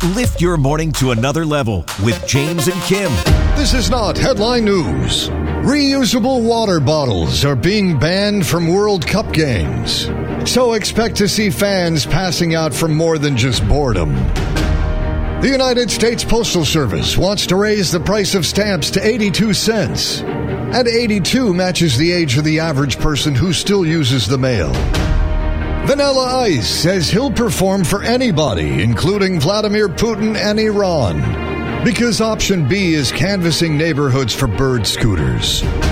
Lift your morning to another level with James and Kim. This is not headline news. Reusable water bottles are being banned from World Cup games. So expect to see fans passing out from more than just boredom. The United States Postal Service wants to raise the price of stamps to 82 cents. And 82 matches the age of the average person who still uses the mail. Vanilla Ice says he'll perform for anybody, including Vladimir Putin and Iran, because option B is canvassing neighborhoods for bird scooters.